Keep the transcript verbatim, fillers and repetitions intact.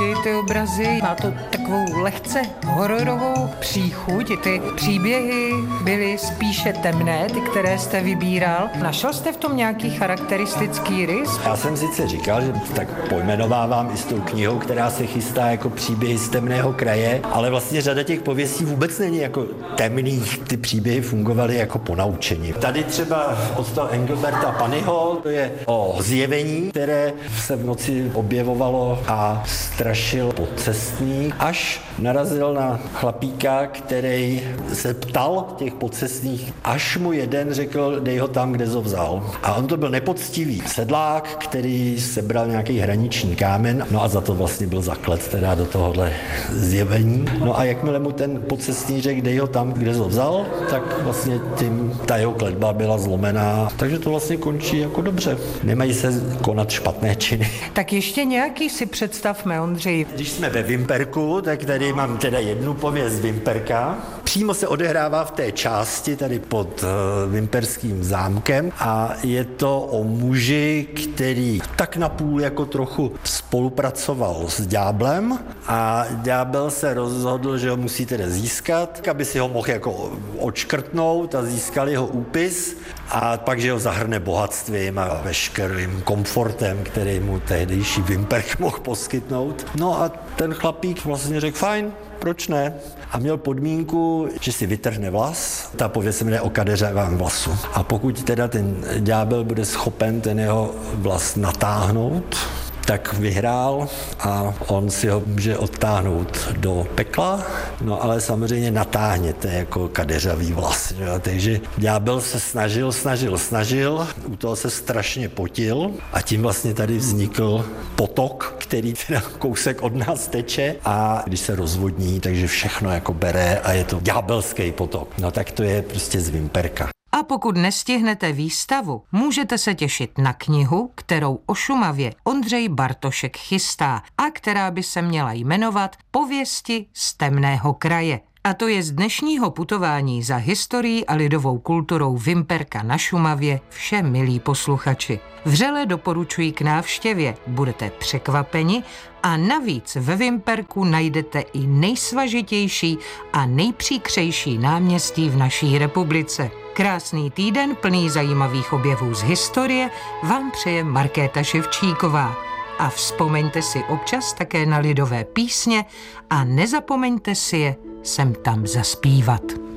hezky ty obrazy, má to takovou lehce hororovou příchuť. Ty příběhy byly spíše temné, ty, které jste vybíral. Našel jste v tom nějaký charakteristický rys? Já jsem sice říkal, že tak pojmenovávám i s tou knihou, která se chystá jako příběhy z temného kraje, ale vlastně řada těch pověstí vůbec není jako temných. Ty příběhy fungovaly jako ponaučení. Tady třeba od toho Engelberta Panyho, to je o zjevení, které se v noci objevovalo a strašil podcestník, až narazil na chlapíka, který se ptal těch podcestních, až mu jeden řekl, dej ho tam, kde ho vzal. A on to byl nepoctivý sedlák, který sebral nějaký hraniční kámen, no a za to vlastně byl zaklet teda do tohohle zjevení. No a jakmile mu ten podcestní řekl, dej ho tam, kde ho vzal, tak vlastně tím ta jeho kletba byla zlomená. Takže to vlastně končí jako dobře. Nemají se konat špatné činy. Tak ještě nějaký si představme, Ondřej. Když jsme ve Vimperku, tak tady mám teda jednu pověst Vimperka. Přímo se odehrává v té části tady pod uh, Vimperským zámkem a je to o muži, který tak napůl jako trochu spolupracoval s ďáblem a ďábel se rozhodl, že ho musí teda získat, aby si ho mohl jako odškrtnout a získal jeho úpis a pak, že ho zahrne bohatstvím a veškerým komfortem, který mu tehdejší Vimperk mohl poskytnout. No a ten chlapík vlastně řekl, fajn, proč ne? A měl podmínku, že si vytrhne vlas. Ta pověst se jmenuje o kadeřavém vlasu. A pokud teda ten ďábel bude schopen ten jeho vlas natáhnout, tak vyhrál a on si ho může odtáhnout do pekla, no ale samozřejmě natáhněte jako kadeřavý vlas. Že? Takže ďábel se snažil, snažil, snažil, u toho se strašně potil a tím vlastně tady vznikl potok, který teda kousek od nás teče a když se rozvodní, takže všechno jako bere a je to ďábelský potok. No tak to je prostě z Vimperka. A pokud nestihnete výstavu, můžete se těšit na knihu, kterou o Šumavě Ondřej Bartošek chystá a která by se měla jmenovat Pověsti z temného kraje. A to je z dnešního putování za historií a lidovou kulturou Vimperka na Šumavě vše, milí posluchači. Vřele doporučuji k návštěvě, budete překvapeni a navíc ve Vimperku najdete i nejsvažitější a nejpříkřejší náměstí v naší republice. Krásný týden plný zajímavých objevů z historie vám přeje Markéta Ševčíková. A vzpomeňte si občas také na lidové písně a nezapomeňte si je sem tam zaspívat.